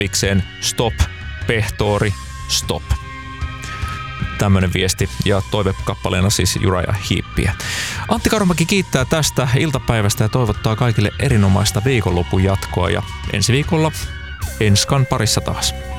erikseen stop, pehtori, stop. Tämmönen viesti ja toivekappaleena siis Uriah Heepiä. Antti Karomäki kiittää tästä iltapäivästä ja toivottaa kaikille erinomaista viikonlopun jatkoa ja ensi viikolla Enskan parissa taas.